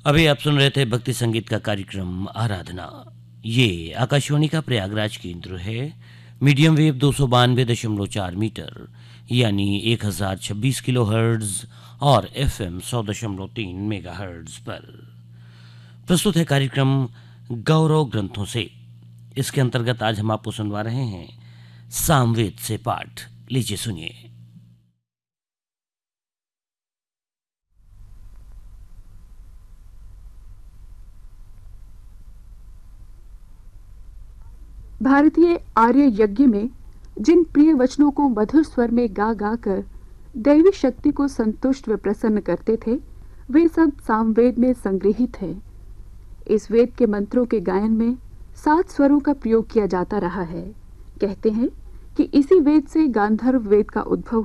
अभी आप सुन रहे थे भक्ति संगीत का कार्यक्रम आराधना। ये आकाशवाणी का प्रयागराज केंद्र है। मीडियम वेव 292.4 मीटर यानी 1026 किलो हर्ट्ज और एफएम 100.3 मेगा हर्ट्ज पर प्रस्तुत है कार्यक्रम गौरव ग्रंथों से। इसके अंतर्गत आज हम आपको सुनवा रहे हैं सामवेद से पाठ। लीजिए सुनिए। भारतीय आर्य यज्ञ में जिन प्रिय वचनों को मधुर स्वर में गा गा कर दैवी शक्ति को संतुष्ट व प्रसन्न करते थे, वे सब सामवेद में संग्रहित है। इस वेद के मंत्रों के गायन में 7 स्वरों का प्रयोग किया जाता रहा है। कहते हैं कि इसी वेद से गांधर्व वेद का उद्भव